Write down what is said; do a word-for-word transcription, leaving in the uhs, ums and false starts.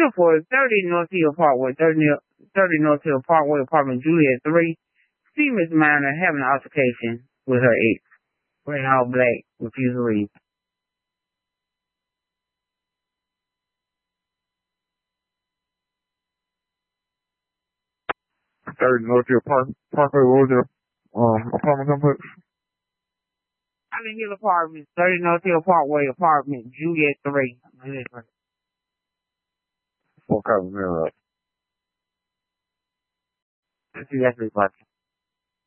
two four thirty North Hill Parkway, thirty, thirty North Hill Parkway, apartment Juliet three. Female minor having an altercation with her ex. Wearing all black, refused to leave. thirty North Hill Park, Parkway, what was your um, apartment complex? Island Hill Apartments, thirty North Hill Parkway, apartment Juliet three. What kind of mirror? That's exactly what